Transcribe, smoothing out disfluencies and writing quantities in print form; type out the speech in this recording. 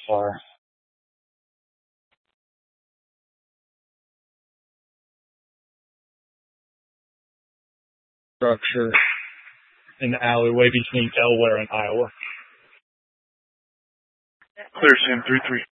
far. Structure in the alleyway between Delaware and Iowa. Clear, Sam, 3-3.